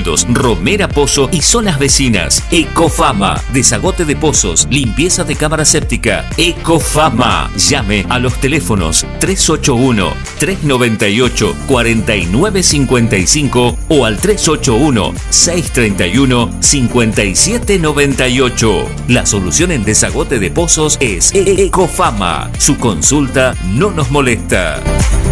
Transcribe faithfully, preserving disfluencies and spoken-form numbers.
Leopoldos, Romera Pozo y zonas vecinas. Ecofama, desagote de pozos, limpieza de cámara séptica. Ecofama. Llame a los teléfonos tres ocho uno, tres nueve ocho, cuatro nueve cinco cinco o al tres ocho uno, seis tres uno, cinco siete nueve ocho. La solución en desagote de pozos es Ecofama. Su consulta no nos molesta.